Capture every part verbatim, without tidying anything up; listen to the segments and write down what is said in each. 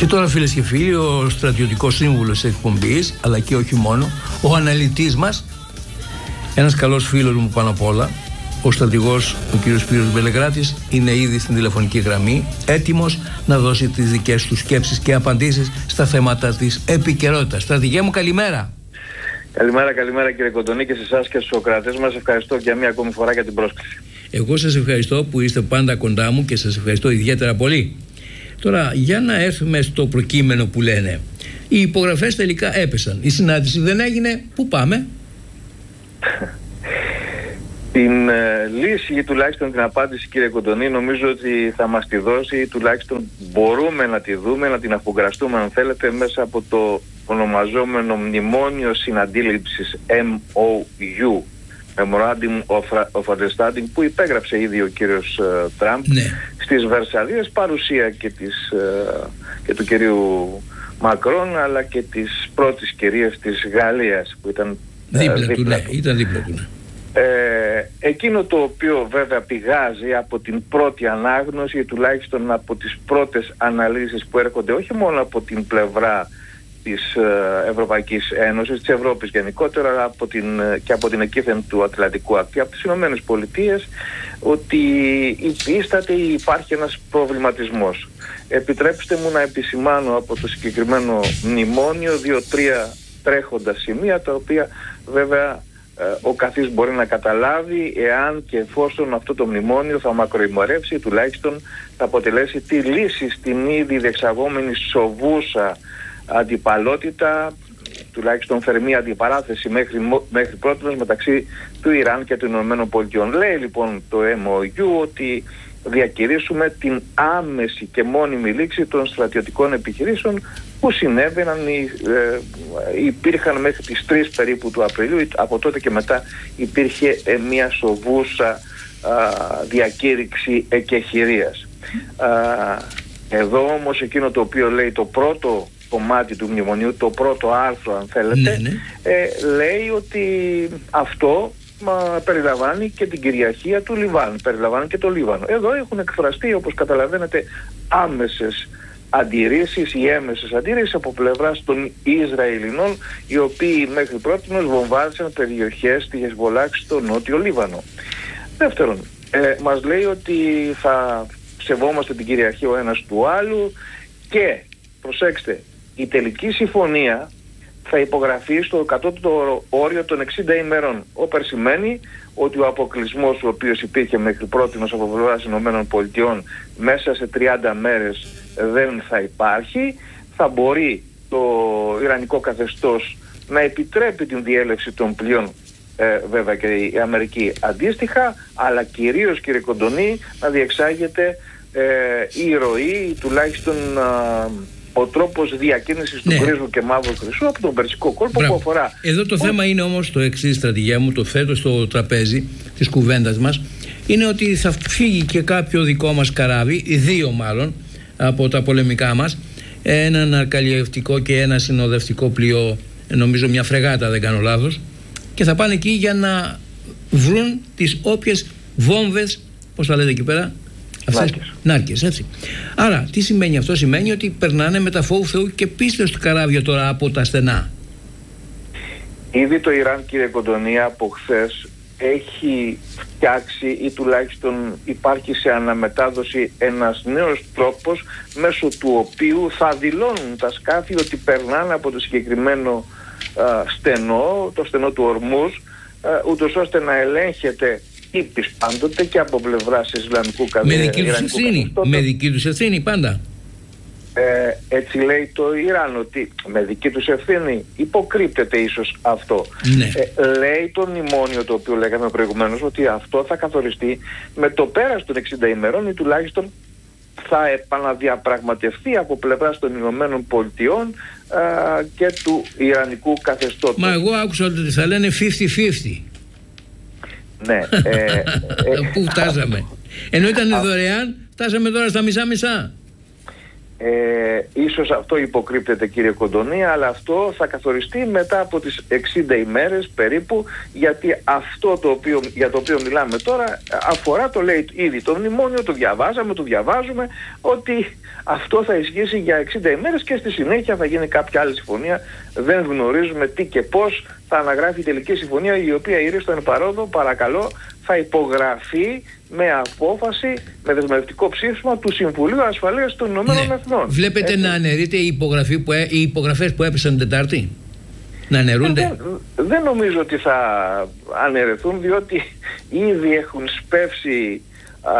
Και τώρα, φίλες και φίλοι, ο στρατιωτικός σύμβουλος της εκπομπής, αλλά και όχι μόνο, ο αναλυτής μας, ένας καλός φίλος μου πάνω απ' όλα, ο στρατηγός, ο κύριος Σπύρος Μπελεγράτης, είναι ήδη στην τηλεφωνική γραμμή, έτοιμος να δώσει τις δικές του σκέψεις και απαντήσεις στα θέματα της επικαιρότητας. Στρατηγέ μου, καλημέρα. Καλημέρα, καλημέρα κύριε Κοντονή, και σε εσάς και στους ακροατές μας. Ευχαριστώ για μία ακόμη φορά για την πρόσκληση. Εγώ σας ευχαριστώ που είστε πάντα κοντά μου και σας ευχαριστώ ιδιαίτερα πολύ. Τώρα, για να έρθουμε στο προκείμενο που λένε. Οι υπογραφές τελικά έπεσαν. Η συνάντηση δεν έγινε. Πού πάμε? Την ε, λύση ή τουλάχιστον την απάντηση, κύριε Κοντονή, νομίζω ότι θα μας τη δώσει, ή τουλάχιστον μπορούμε να τη δούμε, να την αφουγκραστούμε αν θέλετε, μέσα από το ονομαζόμενο Μνημόνιο Συναντήληψης εμ ο γιου, Memorandum of, of Understanding, που υπέγραψε ήδη ο κύριος uh, Τραμπ, ναι, στις Βερσαλίες, παρουσία και, της, uh, και του κυρίου Μακρόν, αλλά και της πρώτης κυρίας της Γαλλίας, που ήταν δίπλα, uh, δίπλα του, ναι, του. ήταν δίπλα του, ναι. Ε, εκείνο το οποίο βέβαια πηγάζει από την πρώτη ανάγνωση, ή τουλάχιστον από τις πρώτες αναλύσεις που έρχονται όχι μόνο από την πλευρά της ε, Ευρωπαϊκής Ένωσης, της Ευρώπης γενικότερα, αλλά από την, και από την εκείθεν του Ατλαντικού ακτή, από τις Ηνωμένες Πολιτείες, ότι υφίσταται ή υπάρχει ένας προβληματισμός. Επιτρέψτε μου να επισημάνω από το συγκεκριμένο μνημόνιο δύο-τρία τρέχοντα σημεία, τα οποία βέβαια ο καθής μπορεί να καταλάβει εάν και εφόσον αυτό το μνημόνιο θα μακροημερεύσει, τουλάχιστον θα αποτελέσει τη λύση στην ήδη διεξαγόμενη σοβούσα αντιπαλότητα, τουλάχιστον θερμή αντιπαράθεση μέχρι, μέχρι πρώτης μεταξύ του Ιράν και των Ηνωμένων Πολιτειών. Λέει λοιπόν το εμ ο γιου ότι διακηρύσουμε την άμεση και μόνιμη λήξη των στρατιωτικών επιχειρήσεων που συνέβαιναν, ε, υπήρχαν μέχρι τις τρεις περίπου του Απριλίου. Από τότε και μετά υπήρχε ε, μια σοβούσα α, διακήρυξη εκεχηρίας. Α, εδώ όμως εκείνο το οποίο λέει το πρώτο κομμάτι του μνημονίου, το πρώτο άρθρο αν θέλετε, ναι, ναι. Ε, λέει ότι αυτό μα περιλαμβάνει και την κυριαρχία του Λιβάνου, περιλαμβάνει και το Λίβανο. Εδώ έχουν εκφραστεί, όπως καταλαβαίνετε, άμεσες αντιρρήσεις ή έμεσες αντιρρήσεις από πλευράς των Ισραηλινών, οι οποίοι μέχρι πρότινος βομβάρδισαν περιοχές της Χεσβολάχ στο νότιο Λίβανο. Δεύτερον, ε, μας λέει ότι θα σεβόμαστε την κυριαρχία ο ένας του άλλου και, προσέξτε, η τελική συμφωνία θα υπογραφεί στο κατώτατο όριο των εξήντα ημερών. Όπερ σημαίνει ότι ο αποκλεισμός ο οποίος υπήρχε μέχρι πρότινος από πλευράς Ηνωμένων Πολιτειών μέσα σε τριάντα μέρες δεν θα υπάρχει. Θα μπορεί το Ιρανικό καθεστώς να επιτρέπει την διέλευση των πλοίων, ε, βέβαια και η Αμερική αντίστοιχα, αλλά κυρίως, κύριε Κοντονή, να διεξάγεται ε, η ροή, τουλάχιστον α, ο τρόπος διακίνησης του, ναι, γκρίζου και μαύρου χρυσού από τον Περσικό κόλπο. Μπράβο. Που αφορά... Εδώ το ο... θέμα είναι όμως το εξής, στρατηγέ μου, το θέτω στο τραπέζι της κουβέντας μας, είναι ότι θα φύγει και κάποιο δικό μας καράβι, δύο μάλλον, από τα πολεμικά μας, ένα ναρκαλιευτικό και ένα συνοδευτικό πλοίο, νομίζω μια φρεγάτα δεν κάνω λάθος, και θα πάνε εκεί για να βρουν τις όποιες βόμβες, πώς θα λέτε εκεί πέρα, αυτές, νάρκες. νάρκες, έτσι. Άρα τι σημαίνει αυτό? Σημαίνει ότι περνάνε με τα φόβου Θεού και πίστες του καράβια τώρα από τα στενά. Ήδη το Ιράν, κύριε Κοντονή, από χθες έχει φτιάξει ή τουλάχιστον υπάρχει σε αναμετάδοση ένας νέος τρόπος μέσω του οποίου θα δηλώνουν τα σκάφη ότι περνάνε από το συγκεκριμένο α, στενό, το στενό του Ορμούζ, α, ούτως ώστε να ελέγχεται ύπης πάντοτε και από πλευράς Ισλαμικού καθεστώτος. Με δική τους ευθύνη, με δική τους ευθύνη πάντα. Ε, έτσι λέει το Ιράν, ότι με δική τους ευθύνη, υποκρύπτεται ίσως αυτό. Ναι. Ε, λέει το μνημόνιο το οποίο λέγαμε προηγουμένως ότι αυτό θα καθοριστεί με το πέρας των εξήντα ημερών ή τουλάχιστον θα επαναδιαπραγματευτεί από πλευράς των Ηνωμένων Πολιτειών α, και του Ιρανικού καθεστώτος. Μα εγώ άκουσα ότι θα λένε πενήντα πενήντα. Ναι. Ε, ε, Πού φτάσαμε? Ενώ ήταν δωρεάν, φτάσαμε τώρα στα μισά-μισά. Ε, ίσως αυτό υποκρύπτεται, κύριε Κοντονή, αλλά αυτό θα καθοριστεί μετά από τις εξήντα ημέρες περίπου, γιατί αυτό το οποίο, για το οποίο μιλάμε τώρα αφορά, το λέει ήδη το μνημόνιο, το διαβάζαμε, το διαβάζουμε, ότι αυτό θα ισχύσει για εξήντα ημέρες και στη συνέχεια θα γίνει κάποια άλλη συμφωνία. Δεν γνωρίζουμε τι και πώς θα αναγράφει η τελική συμφωνία, η οποία ήρθαν παρόδο, παρακαλώ, θα υπογραφεί με απόφαση, με δεσμευτικό ψήφισμα του Συμβουλίου Ασφαλείας των Ηνωμένων ναι. Εθνών. Βλέπετε Έτσι. να αναιρείται η υπογραφή που, οι υπογραφές που έπεσαν την Τετάρτη? Να αναιρούνται? Δεν, δεν νομίζω ότι θα αναιρεθούν, διότι ήδη έχουν σπεύσει α,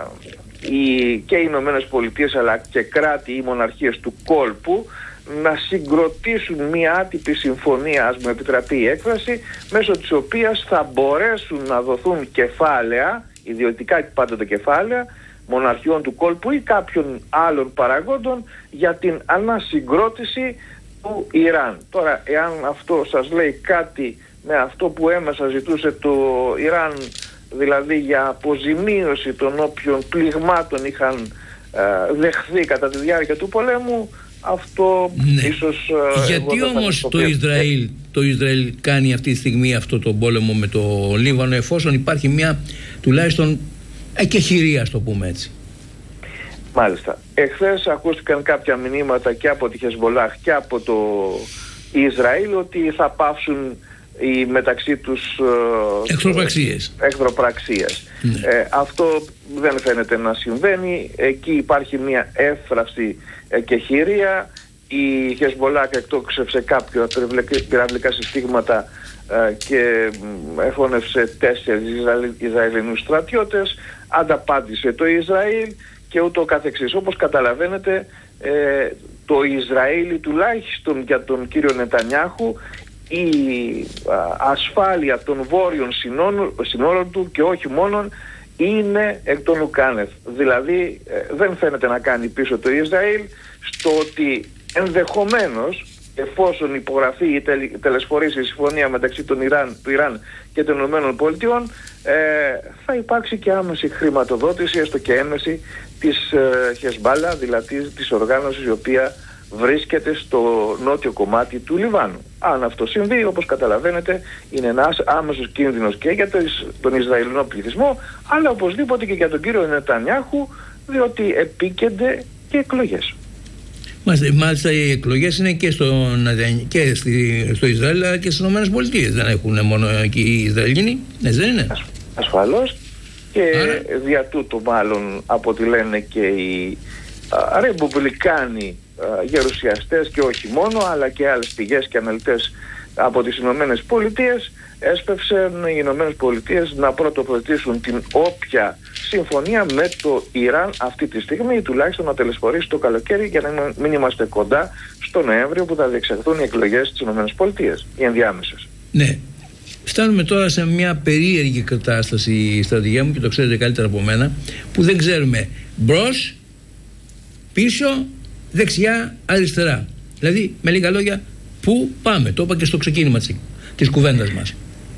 οι, και οι Ηνωμένες Πολιτείες αλλά και κράτη ή μοναρχίες του κόλπου να συγκροτήσουν μια άτυπη συμφωνία, ας μου επιτραπεί η έκφραση, μέσω της οποίας θα μπορέσουν να δοθούν κεφάλαια, ιδιωτικά πάντοτε κεφάλαια, μοναρχιών του κόλπου ή κάποιων άλλων παραγόντων για την ανασυγκρότηση του Ιράν. Τώρα, εάν αυτό σας λέει κάτι με αυτό που έμεσα ζητούσε το Ιράν, δηλαδή για αποζημίωση των όποιων πληγμάτων είχαν ε, δεχθεί κατά τη διάρκεια του πολέμου, αυτό ναι. ίσως... Γιατί όμως το, το Ισραήλ, το Ισραήλ κάνει αυτή τη στιγμή αυτό το πόλεμο με το Λίβανο, εφόσον υπάρχει μια τουλάχιστον εκεχηρία, ας το πούμε έτσι? Μάλιστα. Εχθές ακούστηκαν κάποια μηνύματα και από τη Χεσμολάχ και από το Ισραήλ ότι θα πάυσουν οι μεταξύ τους εχθροπραξίες. εχθροπραξίες. Ναι. Ε, αυτό δεν φαίνεται να συμβαίνει. Εκεί υπάρχει μια εύθραυστη εκεχηρία. Η Χεσμολάχ εκτόξευσε κάποια πυραυλικά συστήματα ε, και εφώνευσε τέσσερις Ισραηλινούς στρατιώτες. Ανταπάντησε το Ισραήλ και ούτω καθεξής. Όπως καταλαβαίνετε, ε, το Ισραήλ, τουλάχιστον για τον κύριο Νετανιάχου, η α, ασφάλεια των βόρειων συνόρων του και όχι μόνον είναι εκ των ουκάνευ. Δηλαδή ε, δεν φαίνεται να κάνει πίσω το Ισραήλ στο ότι ενδεχομένως, εφόσον υπογραφεί η τελ, τελεσφορήσει η συμφωνία μεταξύ των Ιράν, του Ιράν και των Ηνωμένων Πολιτειών, ε, θα υπάρξει και άμεση χρηματοδότηση, έστω και έμεση, της ε, Χεσμπάλα, δηλαδή της οργάνωσης η οποία βρίσκεται στο νότιο κομμάτι του Λιβάνου. Αν αυτό συμβεί, όπως καταλαβαίνετε, είναι ένας άμεσος κίνδυνος και για τον Ισραηλινό πληθυσμό, αλλά οπωσδήποτε και για τον κύριο Νετανιάχου, διότι επίκενται και εκλογές. Μάλιστα οι εκλογές είναι και, στο, και στη, στο Ισραήλ αλλά και στις Ηνωμένες Πολιτείες. Δεν έχουν μόνο εκεί οι Ισραηλινοί, δεν είναι? Ασ, ασφαλώς. Και άρα, δια τούτο μάλλον από ό,τι λένε και οι α, ρεπουμπλικάνοι α, γερουσιαστές και όχι μόνο, αλλά και άλλες πηγές και αναλυτές από τις Ηνωμένες Πολιτείες, έσπευσαν οι Ηνωμένες Πολιτείες να πρωτοπροωθήσουν την όποια συμφωνία με το Ιράν αυτή τη στιγμή, τουλάχιστον να τελεσφορήσει το καλοκαίρι, για να μην είμαστε κοντά στο Νοέμβριο που θα διεξαχθούν οι εκλογές στις Ηνωμένες Πολιτείες, οι ενδιάμεσες. Ναι. Φτάνουμε τώρα σε μια περίεργη κατάσταση, στρατηγέ μου, και το ξέρετε καλύτερα από μένα, που δεν ξέρουμε μπρος, πίσω, δεξιά, αριστερά. Δηλαδή, με λίγα λόγια, πού πάμε? Το είπα και στο ξεκίνημα της, της κουβέντας μας.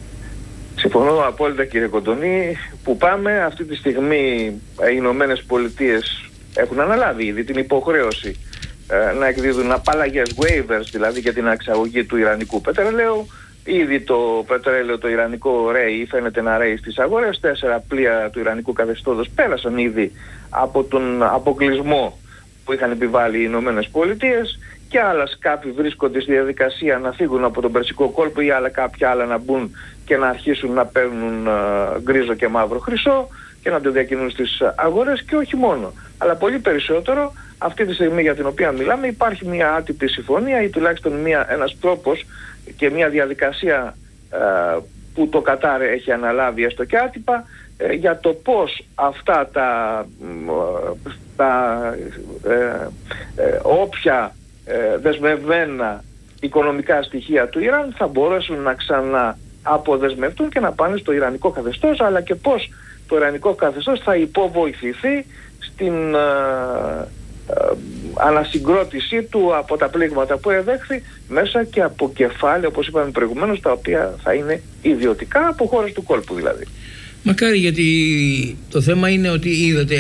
Συμφωνώ απόλυτα, κύριε Κοντονή. Που πάμε, αυτή τη στιγμή οι Ηνωμένες Πολιτείες έχουν αναλάβει ήδη την υποχρέωση ε, να εκδίδουν απαλλαγές, waivers δηλαδή, για την εξαγωγή του ιρανικού πετρελαίου. Ήδη το πετρέλαιο το ιρανικό ρέει, φαίνεται να ρέει στις αγορές. Τέσσερα πλοία του ιρανικού καθεστώτος πέρασαν ήδη από τον αποκλεισμό που είχαν επιβάλει οι Ηνωμένες Πολιτείες, και άλλα σκάφη βρίσκονται στη διαδικασία να φύγουν από τον Περσικό κόλπο ή άλλα κάποια άλλα να μπουν και να αρχίσουν να παίρνουν uh, γκρίζο και μαύρο χρυσό και να το διακινούν στις αγορές, και όχι μόνο. Αλλά πολύ περισσότερο, αυτή τη στιγμή για την οποία μιλάμε, υπάρχει μια άτυπη συμφωνία ή τουλάχιστον μια, ένας τρόπος και μια διαδικασία uh, που το Κατάρ έχει αναλάβει έστω και άτυπα uh, για το πώς αυτά τα, uh, τα uh, uh, όποια uh, δεσμευμένα οικονομικά στοιχεία του Ιράν θα μπορέσουν να ξανά αποδεσμευτούν και να πάνε στο ιρανικό καθεστώς, αλλά και πώς το ιρανικό καθεστώς θα υποβοηθηθεί στην uh, uh, ανασυγκρότησή του από τα πλήγματα που εδέχθη, μέσα και από κεφάλαια, όπως είπαμε προηγουμένως, τα οποία θα είναι ιδιωτικά, από χώρες του κόλπου δηλαδή. Μακάρι, γιατί το θέμα είναι ότι είδατε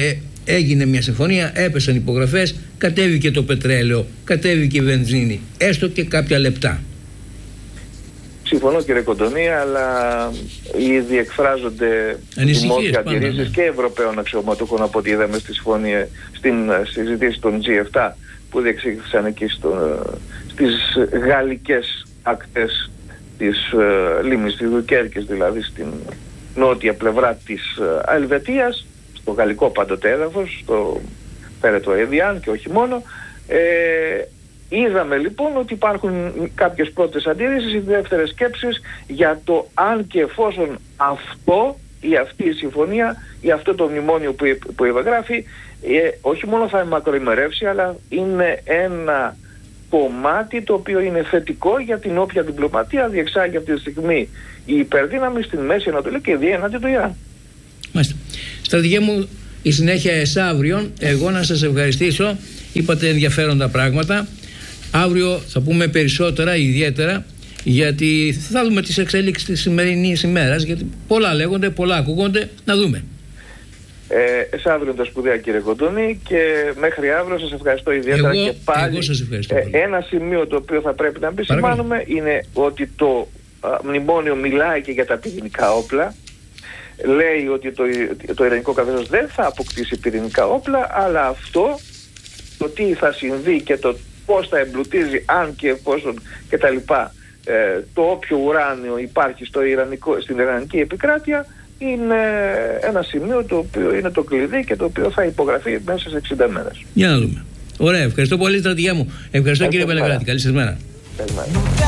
έγινε μια συμφωνία, έπεσαν υπογραφές, κατέβηκε το πετρέλαιο, κατέβηκε η βενζίνη, έστω και κάποια λεπτά. Συμφωνώ κύριε Κοντονή, αλλά ήδη εκφράζονται δημόσια αντιρρήσεις, ναι, και Ευρωπαίων αξιωματούχων από ό,τι είδαμε στη συμφωνία, στην συζήτηση των τζι επτά που διεξήχθησαν εκεί στο, στις γαλλικές ακτές της uh, λίμνης της Δουκέρκης, δηλαδή στην νότια πλευρά της uh, Ελβετίας, στο γαλλικό πάντοτε έδαφος, στο πέρετο Εδιάν και όχι μόνο. Ε, είδαμε λοιπόν ότι υπάρχουν κάποιες πρώτες αντιρρήσεις ή δεύτερες σκέψεις για το αν και εφόσον αυτό ή αυτή η συμφωνία ή αυτό το μνημόνιο που, που υπεγράφει ε, όχι μόνο θα μακροημερεύσει, αλλά είναι ένα κομμάτι το οποίο είναι θετικό για την όποια διπλωματία διεξάγει αυτή τη στιγμή η υπερδύναμη στην Μέση Ανατολή και ιδίω εναντίον του Ιράν. Μάλιστα. Στρατηγέ μου, η συνέχεια εσαύριον. Εγώ να σας ευχαριστήσω. Είπατε ενδιαφέροντα πράγματα. Αύριο θα πούμε περισσότερα, ιδιαίτερα, γιατί θα δούμε τις εξέλιξεις της σημερινής ημέρας, γιατί πολλά λέγονται, πολλά ακούγονται. Να δούμε. Ε, εσαύριο τα σπουδαία κύριε Κοντονή, και μέχρι αύριο σας ευχαριστώ ιδιαίτερα. Εγώ, και πάλι εγώ σας ευχαριστώ ε, ένα σημείο το οποίο θα πρέπει να επισημάνουμε είναι ότι το α, μνημόνιο μιλάει και για τα πυρηνικά όπλα. Λέει ότι το, το ιρανικό καθεστώς δεν θα αποκτήσει πυρηνικά όπλα, αλλά αυτό το τι θα συμβεί και το πώς θα εμπλουτίζει, αν και εφόσον και τα λοιπά, ε, το όποιο ουράνιο υπάρχει στο ιρανικό, στην ιρανική επικράτεια, είναι ένα σημείο το οποίο είναι το κλειδί και το οποίο θα υπογραφεί μέσα σε εξήντα μέρες. Για να δούμε. Ωραία, ευχαριστώ πολύ στρατηγέ μου. Ευχαριστώ, ευχαριστώ κύριε Πελεγράτη. Καλή σας μέρα. Καλημέρα.